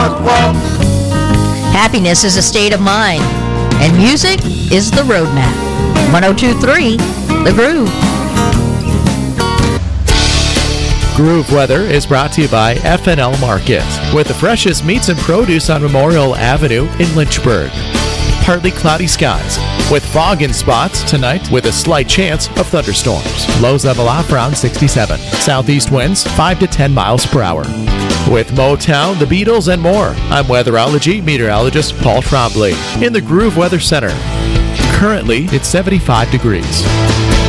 Happiness is a state of mind, and music is the roadmap. 102.3 The Groove. Groove Weather is brought to you by FNL Market, with the freshest meats and produce on Memorial Avenue in Lynchburg. Partly cloudy skies, with fog in spots tonight with a slight chance of thunderstorms. Lows level off around 67. Southeast winds 5 to 10 miles per hour. With Motown, the Beatles, and more, I'm weatherology meteorologist Paul Trombley in the Groove Weather Center. Currently, it's 75 degrees.